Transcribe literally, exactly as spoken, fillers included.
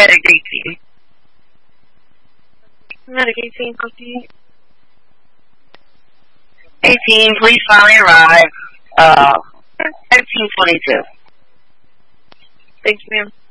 Medic eighteen. Medic eighteen, copy. eighteen, please finally arrive. Uh, fifteen twenty-two. Thank you, ma'am.